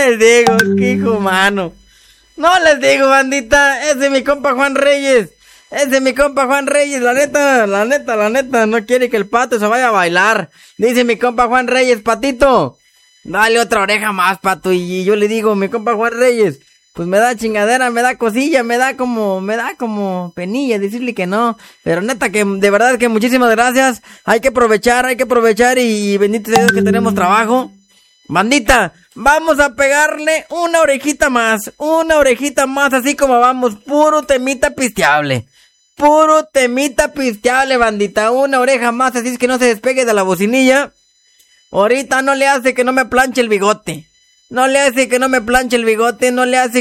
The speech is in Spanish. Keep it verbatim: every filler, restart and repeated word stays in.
les digo, qué hijo humano. No les digo, bandita, ese es mi compa Juan Reyes. Ese es mi compa Juan Reyes, la neta, la neta, la neta, no quiere que el pato se vaya a bailar. Dice mi compa Juan Reyes, Patito, dale otra oreja más, pato. Y yo le digo, mi compa Juan Reyes, pues me da chingadera, me da cosilla, me da como, me da como penilla decirle que no. Pero neta que de verdad que muchísimas gracias. Hay que aprovechar, hay que aprovechar y bendito sea Dios que tenemos trabajo. Bandita, vamos a pegarle una orejita más, una orejita más, así como vamos, puro temita pisteable. Puro temita pisteable, bandita, una oreja más, así es que no se despegue de la bocinilla. Ahorita no le hace que no me planche el bigote. No le hace que no me planche el bigote, no le hace